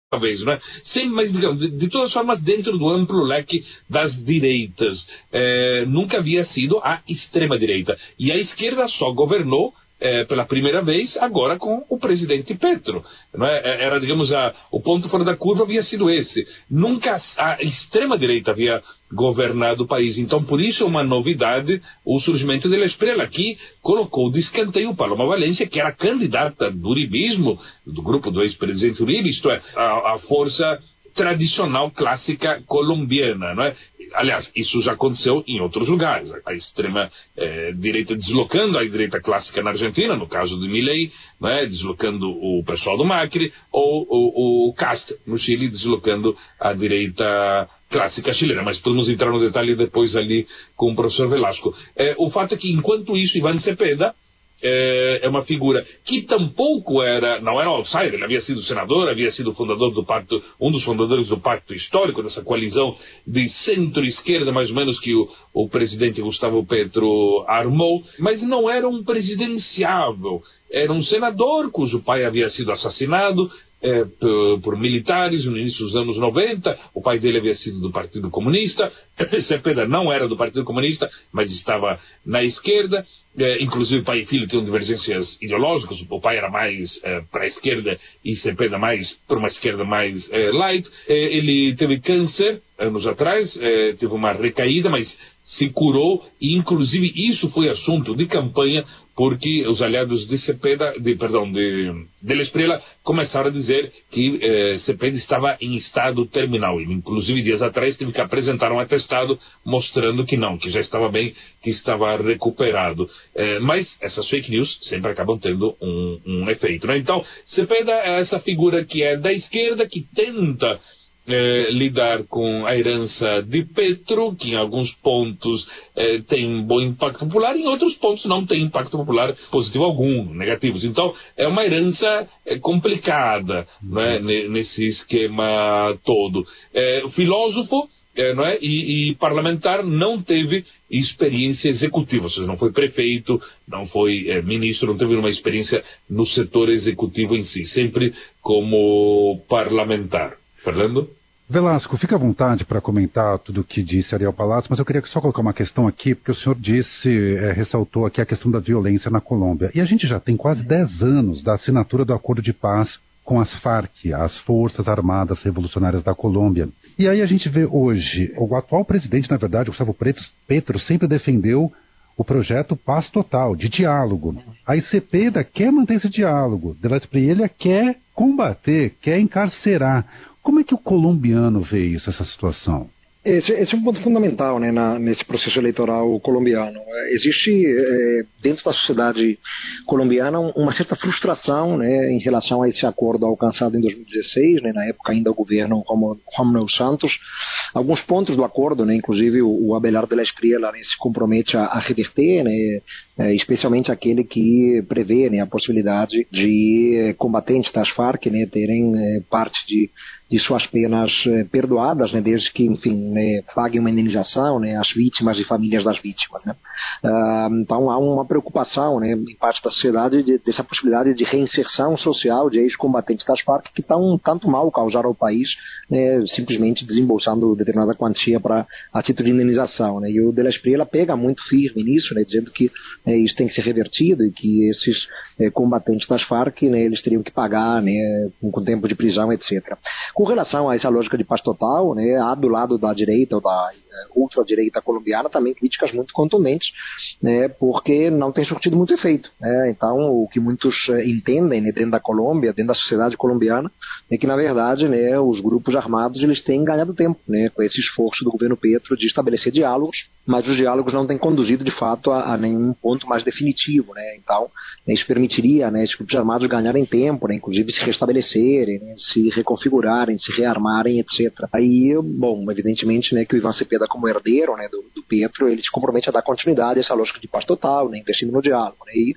talvez, não é? Sim, mas digamos, de todas as formas, dentro do amplo leque das direitas. Nunca havia sido a extrema-direita. E a esquerda só governou pela primeira vez agora com o presidente Petro. Não é? Era, digamos, o ponto fora da curva havia sido esse. Nunca a extrema-direita havia governado o país. Então, por isso, uma novidade, o surgimento de Espriella, que colocou de escanteio Paloma Valencia, que era candidata do uribismo, do grupo do ex-presidente Uribe, isto é, a força tradicional clássica colombiana, não é? Aliás, isso já aconteceu em outros lugares. A extrema direita deslocando a direita clássica na Argentina, no caso de Milei, não é? Deslocando o pessoal do Macri, ou o Cast no Chile, deslocando a direita clássica chilena, mas podemos entrar no detalhe depois ali com o professor Velasco. O fato é que, enquanto isso, Iván Cepeda é uma figura que tampouco não era outsider. Ele havia sido senador, havia sido fundador do pacto, um dos fundadores do pacto histórico, dessa coalizão de centro-esquerda, mais ou menos, que o presidente Gustavo Petro armou, mas não era um presidenciável. Era um senador cujo pai havia sido assassinado por militares no início dos anos 90, o pai dele havia sido do Partido Comunista, Cepeda não era do Partido Comunista, mas estava na esquerda, inclusive pai e filho tinham divergências ideológicas, o pai era mais para a esquerda e Cepeda mais para uma esquerda mais light. Ele teve câncer anos atrás, teve uma recaída, mas se curou, e inclusive isso foi assunto de campanha, porque os aliados de Cepeda, de Espriella, começaram a dizer que Cepeda estava em estado terminal. Ele, inclusive, dias atrás, teve que apresentar um atestado mostrando que não, que já estava bem, que estava recuperado. Mas essas fake news sempre acabam tendo um efeito, né? Então, Cepeda é essa figura que é da esquerda, que tenta lidar com a herança de Petro, que em alguns pontos tem um bom impacto popular, em outros pontos não tem impacto popular positivo algum, negativos. Então é uma herança complicada, né, nesse esquema todo. Filósofo, não é? E parlamentar, não teve experiência executiva, ou seja, não foi prefeito, não foi ministro, não teve uma experiência no setor executivo em si, sempre como parlamentar. Fernando? Velasco, fica à vontade para comentar tudo o que disse Ariel Palácio, mas eu queria só colocar uma questão aqui, porque o senhor ressaltou aqui a questão da violência na Colômbia. E a gente já tem quase 10 anos da assinatura do acordo de paz com as FARC, as Forças Armadas Revolucionárias da Colômbia. E aí a gente vê hoje, o atual presidente, na verdade, Gustavo Petro, sempre defendeu o projeto Paz Total, de diálogo. A Cepeda quer manter esse diálogo, de Espriella quer combater, quer encarcerar. Como é que o colombiano vê isso, essa situação? Esse é um ponto fundamental, né, nesse processo eleitoral colombiano. Existe dentro da sociedade colombiana uma certa frustração, né, em relação a esse acordo alcançado em 2016, né, na época ainda o governo Juan Manuel Santos. Alguns pontos do acordo, né, inclusive o Abelardo de la Espriella, né, se compromete a reverter, né, especialmente aquele que prevê, né, a possibilidade de combatentes das FARC, né, terem parte de suas penas perdoadas, né, desde que, enfim, né, paguem uma indenização, né, às vítimas e famílias das vítimas, né. Então há uma preocupação, né, em parte da sociedade dessa possibilidade de reinserção social de ex-combatentes das FARC que tanto mal causaram ao país, né, simplesmente desembolsando determinada quantia a título de indenização, né. E o de la Espriella pega muito firme nisso, né, dizendo que isso tem que ser revertido e que esses combatentes das FARC, né, eles teriam que pagar, né, com tempo de prisão, etc. Com relação a essa lógica de paz total, né, há do lado da direita ou da ultradireita colombiana também críticas muito contundentes, né, porque não tem surtido muito efeito, né. Então, o que muitos entendem, né, dentro da Colômbia, dentro da sociedade colombiana, é que, na verdade, né, os grupos armados eles têm ganhado tempo, né, com esse esforço do governo Petro de estabelecer diálogos, mas os diálogos não têm conduzido, de fato, a nenhum ponto mais definitivo, né. Então, isso permitiria, né, esses grupos armados ganharem tempo, né, inclusive se restabelecerem, né, se reconfigurarem, se rearmarem, etc. Aí, bom, evidentemente, né, que o Iván Cepeda, como herdeiro, né, do Petro, ele se compromete a dar continuidade a essa lógica de paz total, né, investindo no diálogo, né, e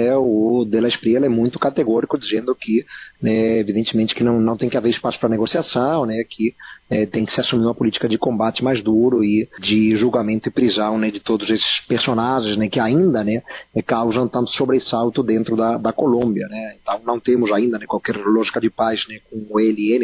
o de la Espriella é muito categórico, dizendo que, né, evidentemente, que não tem que haver espaço para negociação, né, que tem que se assumir uma política de combate mais duro e de julgamento e prisão, né, de todos esses personagens, né, que ainda, né, causam tanto sobressalto dentro da Colômbia, né. Então não temos ainda, né, qualquer lógica de paz, né, com o ELN,